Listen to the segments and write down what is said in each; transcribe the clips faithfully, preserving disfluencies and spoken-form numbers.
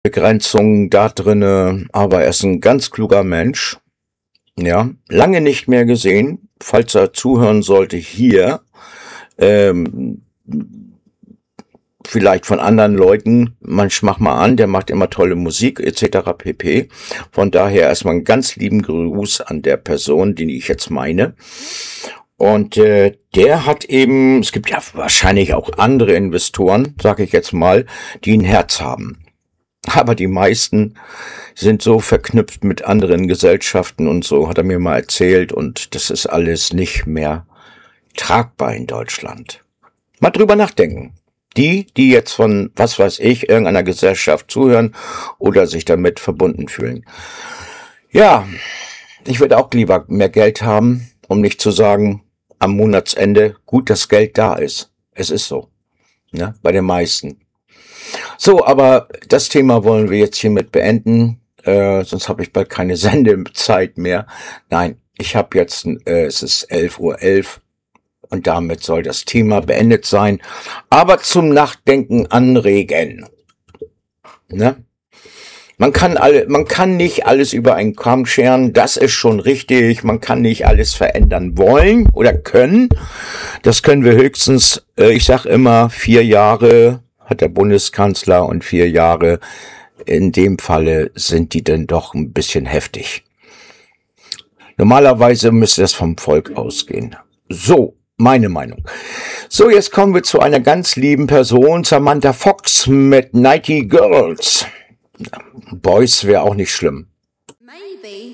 Begrenzungen da drinne, aber er ist ein ganz kluger Mensch. Ja, lange nicht mehr gesehen. Falls er zuhören sollte hier, ähm, vielleicht von anderen Leuten, man schmach mal an, der macht immer tolle Musik et cetera pp. Von daher erstmal einen ganz lieben Gruß an der Person, die ich jetzt meine. Und äh, der hat eben, es gibt ja wahrscheinlich auch andere Investoren, sage ich jetzt mal, die ein Herz haben. Aber die meisten sind so verknüpft mit anderen Gesellschaften und so, hat er mir mal erzählt. Und das ist alles nicht mehr tragbar in Deutschland. Mal drüber nachdenken. Die, die jetzt von, was weiß ich, irgendeiner Gesellschaft zuhören oder sich damit verbunden fühlen. Ja, ich würde auch lieber mehr Geld haben, um nicht zu sagen, am Monatsende gut, dass Geld da ist. Es ist so, ne, bei den meisten. So, aber das Thema wollen wir jetzt hiermit beenden, äh, sonst habe ich bald keine Sendezeit mehr. Nein, ich habe jetzt, äh, es ist elf Uhr elf und damit soll das Thema beendet sein, aber zum Nachdenken anregen. Ne? Man kann alle, man kann nicht alles über einen Kamm scheren, das ist schon richtig. Man kann nicht alles verändern wollen oder können. Das können wir höchstens, äh, ich sag immer, vier Jahre hat der Bundeskanzler und vier Jahre, in dem Falle sind die dann doch ein bisschen heftig. Normalerweise müsste das vom Volk ausgehen. So, meine Meinung. So, jetzt kommen wir zu einer ganz lieben Person, Samantha Fox mit Nighty Girls. Boys wäre auch nicht schlimm. Maybe,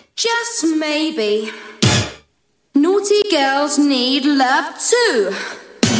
just maybe, naughty girls need love too.